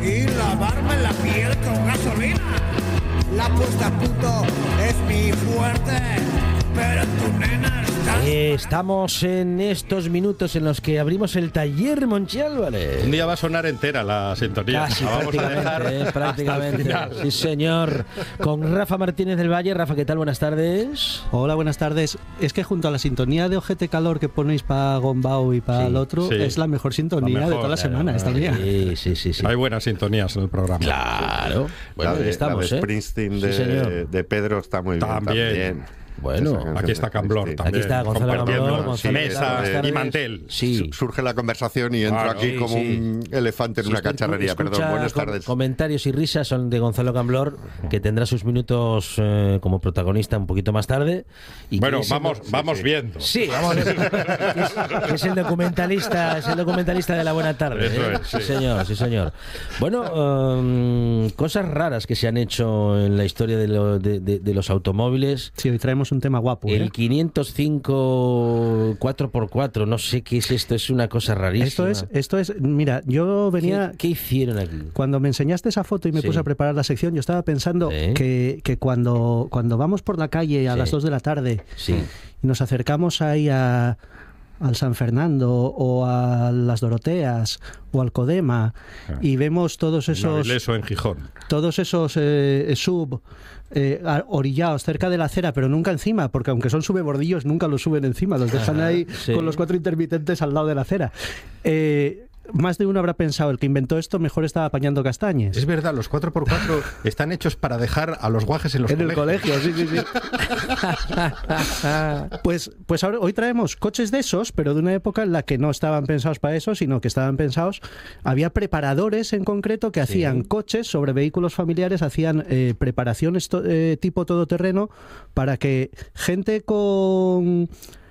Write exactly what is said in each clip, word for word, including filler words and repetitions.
y lavarme la piel con gasolina. La puesta a punto es mi fuerte, pero tu nena está... Estamos en estos minutos en los que abrimos el taller Monchi Álvarez. Un día va a sonar entera la sintonía. Casi, la vamos a dejar eh, prácticamente. hasta el final. Sí, señor. Con Rafa Martínez del Valle. Rafa, ¿qué tal? Buenas tardes. Hola, buenas tardes. Es que junto a la sintonía de Ojete Calor que ponéis para Gombao y para Sí, el otro, sí. es la mejor sintonía La mejor, de toda la claro, semana esta claro. mía. Sí, sí, sí, sí. Hay buenas sintonías en el programa. Claro. Bueno, la de, estamos, la de ¿eh? Springsteen Sí, de, señor. de Pedro está muy bien También. también. Bueno, Esa canción Aquí está de Camblor Springsteen. también. Aquí está Gonzalo compartiendo Camblor, Gonzalo, mesa buenas tardes. y mantel. Sí. Su- Surge la conversación y entro Claro, aquí sí, como sí. un elefante en Si una usted cacharrería. escucha Perdón, buenas com- tardes. Comentarios y risas son de Gonzalo Camblor, que tendrá sus minutos eh, como protagonista un poquito más tarde. Y Bueno, que es el- vamos, vamos viendo. Sí, vamos. Es, es el documentalista, es el documentalista de la buena tarde. Eso ¿eh? es, sí, sí. señor, sí, señor. Bueno, um, cosas raras que se han hecho en la historia de, lo- de- de- de los automóviles. Sí, hoy traemos un tema guapo. El ¿eh? quinientos cinco cuatro por cuatro, no sé qué es esto, es una cosa rarísima. Esto es, esto es, mira, yo venía... ¿Qué, qué hicieron aquí? Cuando me enseñaste esa foto y me Sí. puse a preparar la sección, yo estaba pensando Sí. que, que cuando, cuando vamos por la calle a Sí. las dos de la tarde Sí. y nos acercamos ahí a, al San Fernando o a las Doroteas o al Codema Ah. y vemos todos En esos... Avilés o en Gijón. todos esos eh, sub eh, a- orillados cerca de la acera, pero nunca encima, porque aunque son subebordillos, nunca los suben encima, los dejan Ajá, ahí sí. con los cuatro intermitentes al lado de la acera. Eh, más de uno habrá pensado, el que inventó esto mejor estaba apañando castañes. Es verdad, los cuatro por cuatro están hechos para dejar a los guajes en los En el colegios. colegio, sí, sí, sí. Pues, pues ahora, hoy traemos coches de esos, pero de una época en la que no estaban pensados para eso, sino que estaban pensados... Había preparadores en concreto que hacían coches sobre vehículos familiares, hacían eh, preparaciones to- eh, tipo todoterreno para que gente con...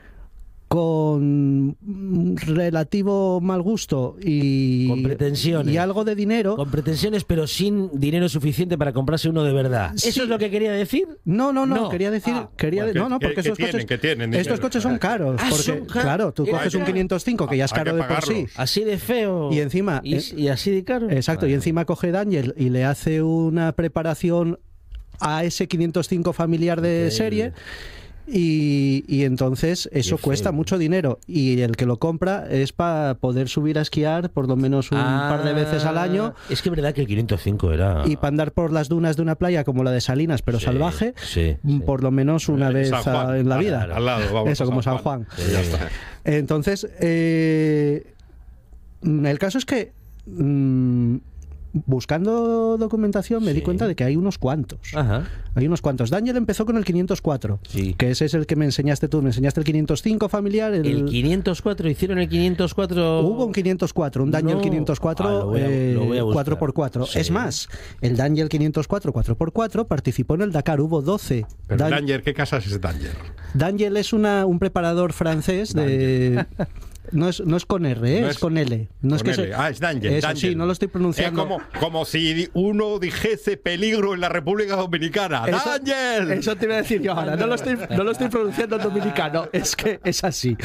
con relativo mal gusto y, Con pretensiones. y algo de dinero... Con pretensiones, pero sin dinero suficiente para comprarse uno de verdad. Sí. ¿Eso es lo que quería decir? No, no, no, No. quería decir, Ah, quería bueno, no, no, que- porque que esos tienen, coches, que tienen estos dinero. coches son caros, Ah, porque son caros. claro, tú Eh, coges un claro. quinientos cinco que ya es Hay que caro de por sí, pagarlos. Así de feo. Y encima, Y, eh, y así de caro. exacto, y Vale. encima coge Daniel y le hace una preparación a ese quinientos cinco familiar de Increíble. serie. Y, y entonces eso Qué cuesta feo. mucho dinero y el que lo compra es para poder subir a esquiar por lo menos un Ah, par de veces al año Es que es verdad que el quinientos cinco era... y para andar por las dunas de una playa como la de Salinas pero Sí, salvaje sí, sí. por lo menos una En vez San Juan, a- en la al- vida. al lado, vamos Eso, a como San San Juan. Juan. Ya está. Entonces, eh, el caso es que mm, buscando documentación me Sí. di cuenta de que hay unos cuantos. Ajá. Hay unos cuantos. Daniel empezó con el quinientos cuatro, Sí. que ese es el que me enseñaste tú. Me enseñaste el quinientos cinco familiar. El, El quinientos cuatro, hicieron el quinientos cuatro... Hubo un quinientos cuatro, un Daniel No. quinientos Ah, cuatro lo voy a- eh, lo voy a buscar. cuatro por cuatro. Sí. Es más, el Daniel quinientos cuatro cuatro por cuatro participó en el Dakar. Hubo doce. Pero Dan- Danger, ¿qué casa es Danger? Daniel es una, un preparador francés de... No es, no es con R, ¿eh? No es, es- con L. No es Con que L. se- Ah, es Danger. Eso Danger. sí, no lo estoy pronunciando. Es como, como si uno dijese peligro en la República Dominicana. Eso- ¡Danger! Eso te iba a decir yo ahora. No lo estoy, no lo estoy pronunciando en dominicano. Es que es así.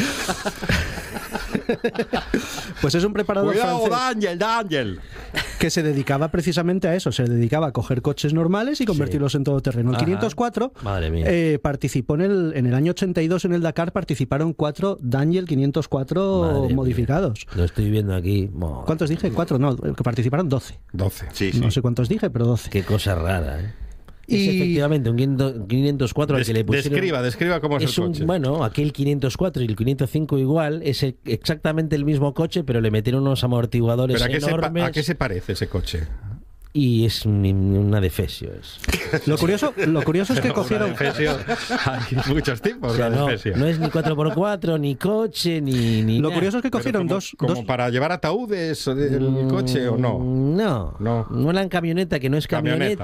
Pues es un preparador Cuidado, francés Danger, Danger. que se dedicaba precisamente a eso. Se dedicaba a coger coches normales y convertirlos en todoterreno. El Ajá. quinientos cuatro Madre mía. eh, participó en el, en el año ochenta y dos en el Dakar. Participaron cuatro Daniel quinientos cuatro Madre mía. modificados. Lo estoy viendo aquí. Mo- ¿Cuántos dije? Cuatro, no, que participaron doce. doce. Sí, sí. No sé cuántos dije, pero doce. Qué cosa rara, ¿eh? Es Y- efectivamente un quinientos quinientos cuatro al Des- que le pusieron... describa, describa cómo es, Es el un, coche. bueno, aquí el quinientos cuatro y el quinientos cinco igual, es el- exactamente el mismo coche, pero le metieron unos amortiguadores ¿Pero a qué, se, pa- enormes a qué se parece ese coche? y es un- una defesio. Es. Lo curioso, lo curioso es que Una cogieron... Defesio, hay muchos tipos O sea, de no, Defesio. no es ni cuatro por cuatro, ni coche, ni, ni Lo nada. curioso es que Pero cogieron como, dos, como dos- para llevar ataúdes el Mm, coche o no. No, No. no la camioneta, que no es camioneta, Camioneta.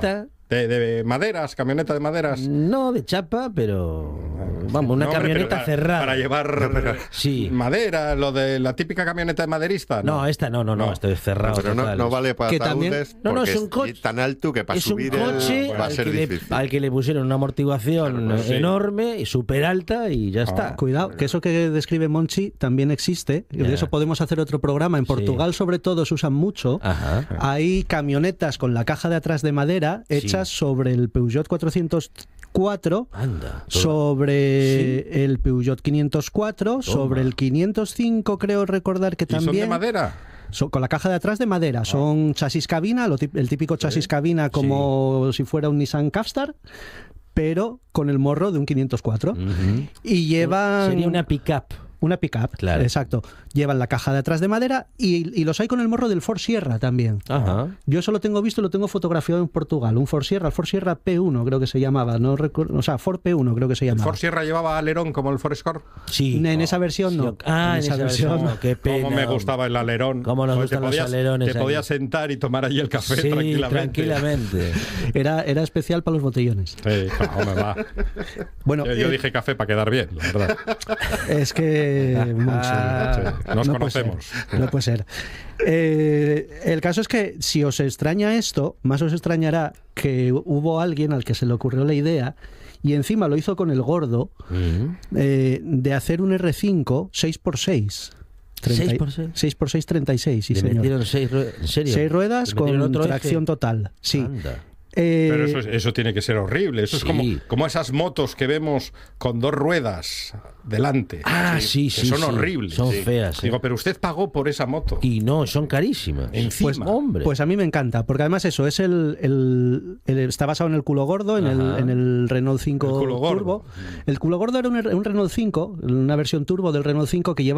De, de maderas, camioneta de maderas. No de chapa, pero vamos, una No, hombre, camioneta pero cerrada. Para llevar Sí. madera, lo de la típica camioneta de maderista. No, esta no, no, no, No. esto es cerrado. Pero no, total. no vale para Que también- ataúdes No, no, porque es un coche- tan alto que para es un subir coche el, va a al, ser que le, difícil. al que le pusieron una amortiguación Claro, sí. enorme y súper alta y ya está. Cuidado, que eso que describe Monchi también existe. Y Ya. de eso podemos hacer otro programa. En Portugal, sobre todo, se usan mucho. Ajá. Hay camionetas con la caja de atrás de madera Sí. hechas sobre el Peugeot cuatrocientos cuatro, Anda. todo- sobre el Peugeot quinientos cuatro, sobre el quinientos cinco, creo recordar que ¿Y son de también. madera? Son- con la caja de atrás de madera. Son chasis cabina, lo tip- el típico chasis cabina como si fuera un Nissan Capstar, pero con el morro de un quinientos cuatro. Ujú. Y llevan... Sería una pick-up. Una pick-up, Claro. exacto. Llevan la caja de atrás de madera y, y los hay con el morro del Ford Sierra también. Ajá. Yo eso lo tengo visto y lo tengo fotografiado en Portugal. Un Ford Sierra, el Ford Sierra P uno creo que se llamaba. No recuerdo, o sea, Ford P uno creo que se ¿El llamaba. Ford Sierra llevaba alerón como el Ford Escort? Sí. En esa versión no. Ah, En esa versión no. Qué pena. Cómo me gustaba el alerón. Cómo nos Pues gustan te los podías, alerones Te ahí. podías sentar y tomar allí el café Sí, tranquilamente. tranquilamente. Era, era especial para los botellones. Sí, no, me va. Bueno, Yo, yo eh, dije café para quedar bien, la verdad. es que... Monchi, Ah, Nos no puede ser, conocemos. no puede ser. Eh, el caso es que si os extraña esto, más os extrañará que hubo alguien al que se le ocurrió la idea y encima lo hizo con el gordo Mm. eh, de hacer un R cinco seis por seis. ¿seis por seis? seis por seis, treinta y seis, sí Le señor. metieron seis ruedas. ¿En serio? Seis ruedas ¿Le metieron con otro eje? tracción total. Sí. Anda. Eh, Pero eso, eso tiene que ser horrible. Eso Sí. es como, como esas motos que vemos con dos ruedas delante. Ah, sí, que sí, son sí. horribles. Son Sí. feas, Digo, eh. pero usted pagó por esa moto. Y no, son carísimas. Encima. Pues, hombre. Pues a mí me encanta, porque además eso es el, el- el- está basado en el culo gordo, en el, Ajá. en el Renault cinco El culo gordo. Turbo. El culo gordo era un, un Renault cinco, una versión turbo del Renault cinco que lleva